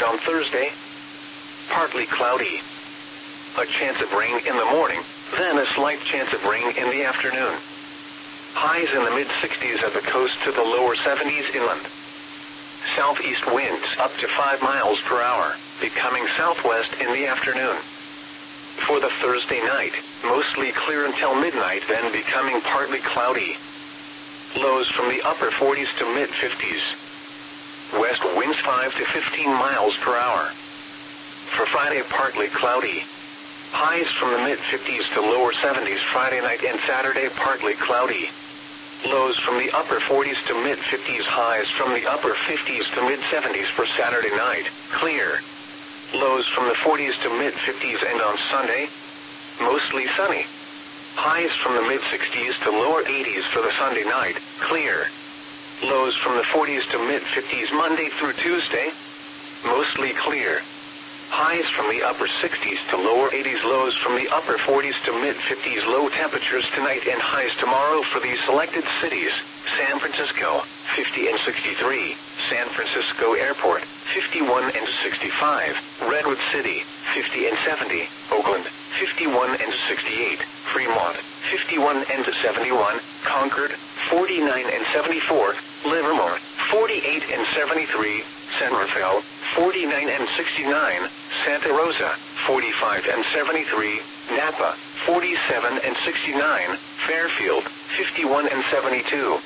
on Thursday, partly cloudy. A chance of rain in the morning, then a slight chance of rain in the afternoon. Highs in the mid-60s at the coast to the lower 70s inland. Southeast winds up to 5 miles per hour, becoming southwest in the afternoon. For the Thursday night, mostly clear until midnight, then becoming partly cloudy. Lows from the upper 40s to mid-50s. West winds 5 to 15 miles per hour. For Friday, partly cloudy. Highs from the mid-50s to lower 70s Friday night and Saturday, partly cloudy. Lows from the upper 40s to mid-50s, highs from the upper 50s to mid-70s for Saturday night, clear. Lows from the 40s to mid-50s, and on Sunday, mostly sunny. Highs from the mid-60s to lower 80s for the Sunday night, clear. Lows from the 40s to mid-50s Monday through Tuesday, mostly clear. Highs from the upper 60s to lower 80s, lows from the upper 40s to mid-50s. Low temperatures tonight and highs tomorrow for these selected cities: San Francisco, 50 and 63, San Francisco Airport, 51 and 65, Redwood City, 50 and 70, Oakland, 51 and 68, Fremont, 51 and 71, Concord, 49 and 74, Livermore, 48 and 73, San Rafael, 49 and 69, Santa Rosa, 45 and 73, Napa, 47 and 69, Fairfield, 51 and 72.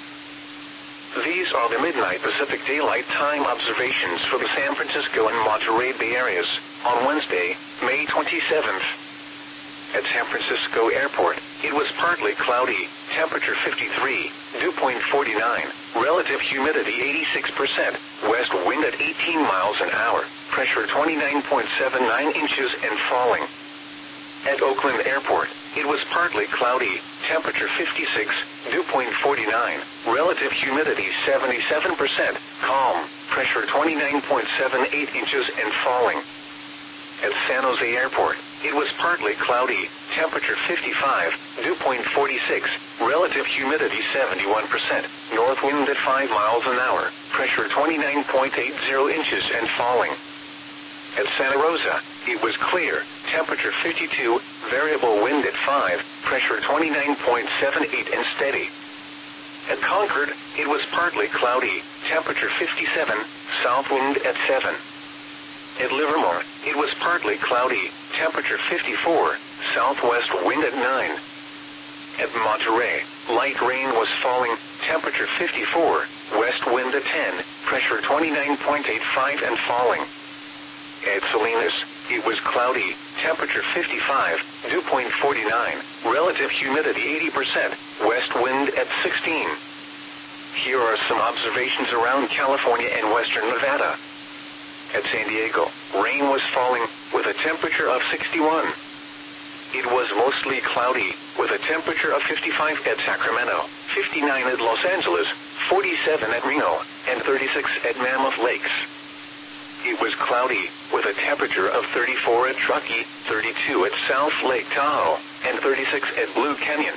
These are the midnight Pacific Daylight Time observations for the San Francisco and Monterey Bay areas on Wednesday, May 27th. At San Francisco Airport, it was partly cloudy, temperature 53, dew point 49, relative humidity 86%, west wind at 18 miles an hour, pressure 29.79 inches and falling. At Oakland Airport, it was partly cloudy, temperature 56, dew point 49, relative humidity 77%, calm, pressure 29.78 inches and falling. At San Jose Airport, it was partly cloudy, temperature 55, dew point 46, relative humidity 71%, north wind at 5 miles an hour, pressure 29.80 inches and falling. At Santa Rosa, it was clear, temperature 52, variable wind at 5, pressure 29.78 and steady. At Concord, it was partly cloudy, temperature 57, south wind at 7. At Livermore, it was partly cloudy, temperature 54, southwest wind at 9. At Monterey, light rain was falling, temperature 54, west wind at 10, pressure 29.85 and falling. At Salinas, it was cloudy, temperature 55, dew point 49, relative humidity 80%, west wind at 16. Here are some observations around California and western Nevada. At San Diego, rain was falling, with a temperature of 61. It was mostly cloudy, with a temperature of 55 at Sacramento, 59 at Los Angeles, 47 at Reno, and 36 at Mammoth Lakes. It was cloudy, with a temperature of 34 at Truckee, 32 at South Lake Tahoe, and 36 at Blue Canyon.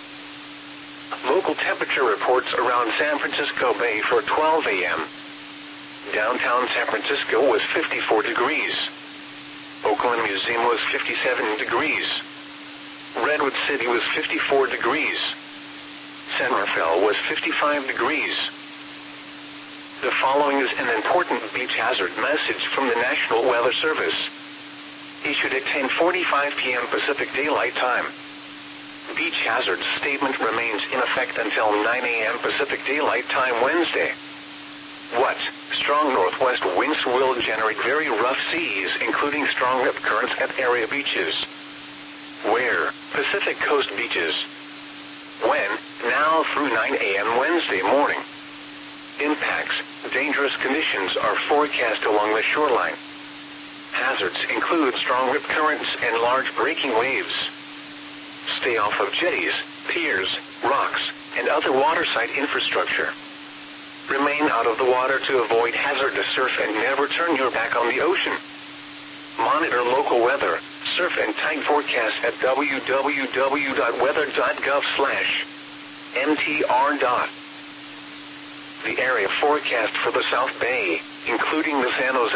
Local temperature reports around San Francisco Bay for 12 a.m. Downtown San Francisco was 54 degrees. Oakland Museum was 57 degrees. Redwood City was 54 degrees. San Rafael was 55 degrees. The following is an important beach hazard message from the National Weather Service. Issued at 10:45 p.m. Pacific Daylight Time. Beach hazard statement remains in effect until 9 a.m. Pacific Daylight Time Wednesday. What? Strong northwest winds will generate very rough seas, including strong rip currents at area beaches. Where? Pacific Coast beaches. When? Now through 9 a.m. Wednesday morning. Impacts. Dangerous conditions are forecast along the shoreline. Hazards include strong rip currents and large breaking waves. Stay off of jetties, piers, rocks, and other waterside infrastructure. Remain out of the water to avoid hazardous surf and never turn your back on the ocean. Monitor local weather, surf and tide forecasts at www.weather.gov/mtr. The area forecast for the South Bay, including the San Jose